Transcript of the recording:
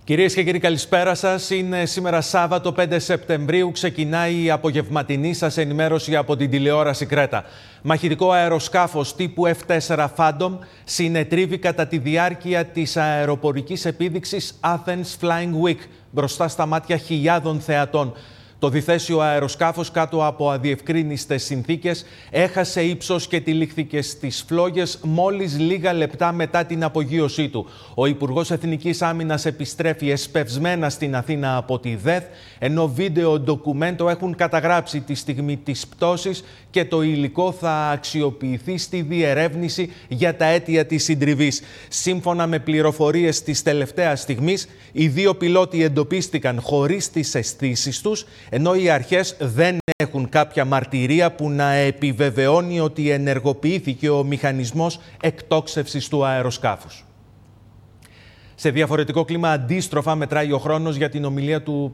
Κυρίες και κύριοι, καλησπέρα σας. Είναι σήμερα Σάββατο 5 Σεπτεμβρίου. Ξεκινάει η απογευματινή σας ενημέρωση από την τηλεόραση Κρέτα. Μαχητικό αεροσκάφος τύπου F4 Phantom συνετρίβει κατά τη διάρκεια της αεροπορικής επίδειξης Athens Flying Week μπροστά στα μάτια χιλιάδων θεατών. Το διθέσιο αεροσκάφος, κάτω από αδιευκρίνιστες συνθήκες, έχασε ύψος και τυλίχθηκε στις φλόγες μόλις λίγα λεπτά μετά την απογείωσή του. Ο Υπουργός Εθνικής Άμυνας επιστρέφει εσπευσμένα στην Αθήνα από τη ΔΕΘ, ενώ βίντεο ντοκουμέντο έχουν καταγράψει τη στιγμή της πτώσης και το υλικό θα αξιοποιηθεί στη διερεύνηση για τα αίτια της συντριβής. Σύμφωνα με πληροφορίες της τελευταίας στιγμής, οι δύο πιλότοι εντοπίστηκαν χωρίς τις αισθήσεις τους, ενώ οι αρχές δεν έχουν κάποια μαρτυρία που να επιβεβαιώνει ότι ενεργοποιήθηκε ο μηχανισμός εκτόξευσης του αεροσκάφους. Σε διαφορετικό κλίμα, αντίστροφα μετράει ο χρόνος για την ομιλία του